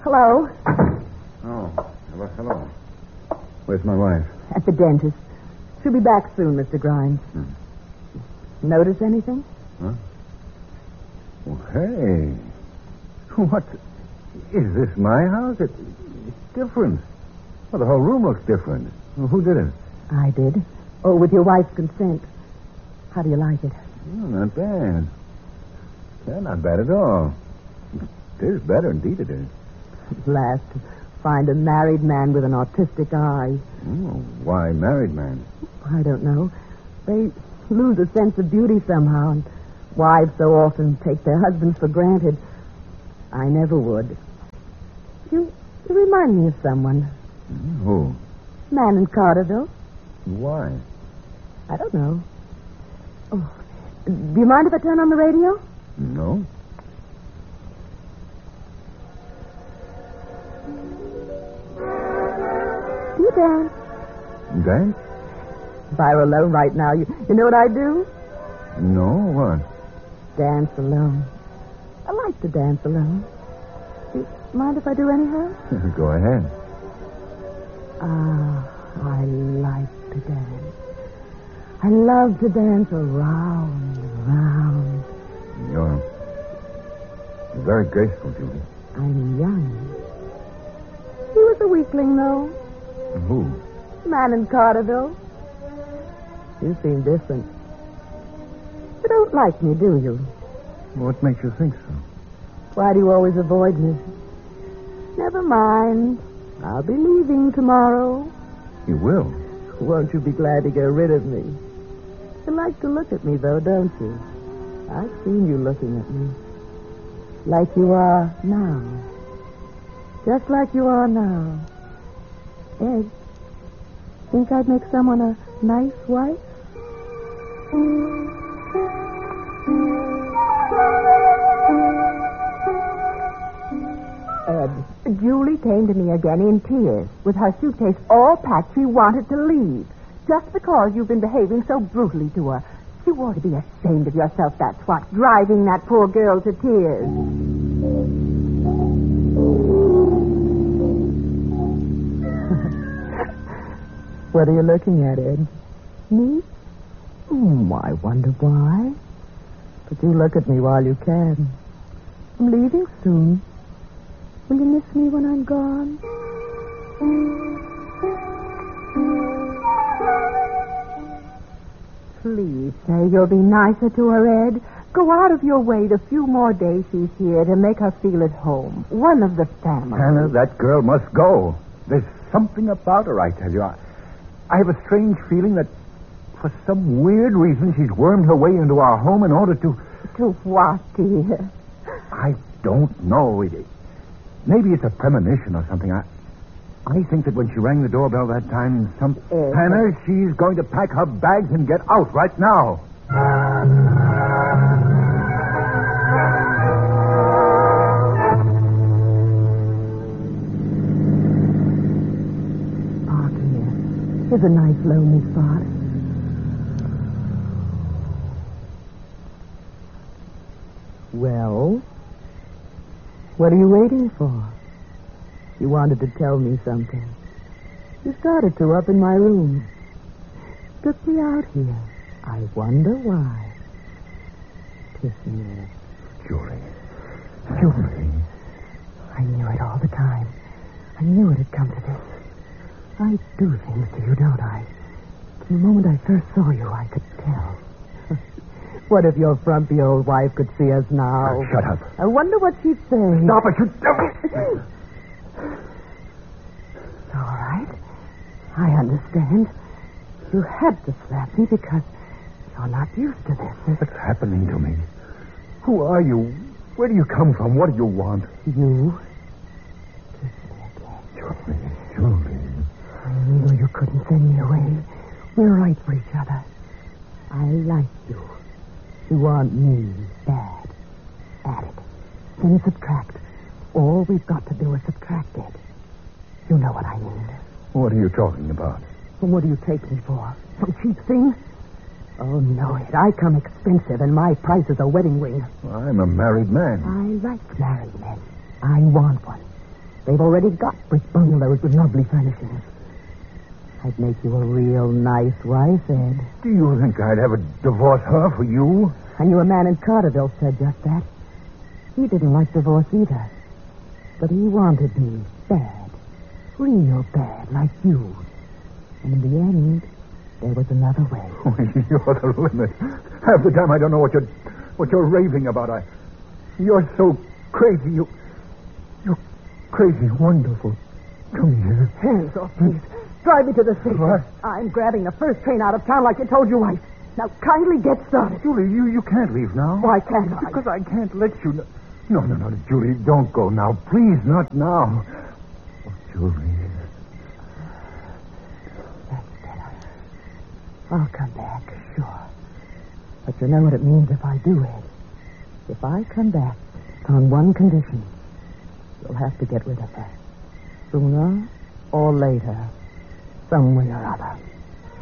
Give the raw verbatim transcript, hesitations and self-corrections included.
Hello? Oh, hello, hello. Where's my wife? At the dentist. She'll be back soon, Mister Grimes. Hmm. Notice anything? Huh? Well, hey. What? Is this my house? It, it's different. Well, the whole room looks different. Well, who did it? I did. Oh, with your wife's consent. How do you like it? Oh, not bad. Yeah, not bad at all. It is better, indeed it is. At last, to find a married man with an autistic eye. Oh, why married man? I don't know. They lose a sense of beauty somehow, and wives so often take their husbands for granted. I never would. You, you remind me of someone. Who? Man in Carterville. Why? I don't know. Oh, do you mind if I turn on the radio? No. Do you dance? Dance? If I were alone right now, you, you know what I'd do? No, what? Dance alone. I like to dance alone. Do you mind if I do anyhow? Go ahead. Ah, I like to dance. I love to dance around and around. You're very graceful, Julie. I'm young. He was a weakling, though. Who? Man in Carterville. You seem different. You don't like me, do you? What makes you think so? Why do you always avoid me? Never mind. I'll be leaving tomorrow. You will? Won't you be glad to get rid of me? You like to look at me, though, don't you? I've seen you looking at me. Like you are now. Just like you are now. Ed, think I'd make someone a nice wife? Ed, Julie came to me again in tears, with her suitcase all packed. She wanted to leave, just because you've been behaving so brutally to her. You ought to be ashamed of yourself, that's what, driving that poor girl to tears. What are you looking at, Ed? Me? Oh, I wonder why. But you look at me while you can. I'm leaving soon. Will you miss me when I'm gone? Please say you'll be nicer to her, Ed. Go out of your way the few more days she's here to make her feel at home. One of the family. Hannah, that girl must go. There's something about her, I tell you. I, I have a strange feeling that for some weird reason she's wormed her way into our home in order to... To what, dear? I don't know. It, maybe it's a premonition or something. I... I think that when she rang the doorbell that time, some... Uh, Hannah, she's going to pack her bags and get out right now. Park here. Here's a nice lonely spot. Well, what are you waiting for? You wanted to tell me something. You started to up in my room. Took me out here. I wonder why. Kiss me. Julie. Julie. I knew it all the time. I knew it had come to this. I do things to you, don't I? From the moment I first saw you, I could tell. What if your frumpy old wife could see us now? Oh, shut up. I wonder what she'd say. Stop it, you devil! All right. I understand. You had to slap me because you're not used to this. What's happening to me? Who are you? Where do you come from? What do you want? You? Kiss me again. Julie, Julie. I knew you couldn't send me away. We're right for each other. I like you. You want me bad. Add it. Then subtract. All we've got to do is subtract it. You know what I mean. What are you talking about? And what do you take me for? Some cheap thing? Oh, no, Ed. I come expensive, and my price is a wedding ring. I'm a married man. I like married men. I want one. They've already got brick bungalows with lovely furnishings. I'd make you a real nice wife, Ed. Do you think I'd ever divorce her for you? I knew a man in Carterville said just that. He didn't like divorce either. But he wanted me bad. Real bad, like you. And in the end, there was another way. Oh, you're the limit. Half the time I don't know what you're what you're raving about. I You're so crazy. You You're crazy, wonderful. Come here. Hands off, please. Drive me to the station. What? I'm grabbing the first train out of town like you told your wife. Now, kindly get started. Julie, you, you can't leave now. Why can't I? Because I can't let you... Know. No, no, no, Julie, don't go now. Please, not now. Oh, Julie. That's better. I'll come back, sure. But you know what it means if I do it. If I come back on one condition, you'll have to get rid of her. Sooner or later, some way or other.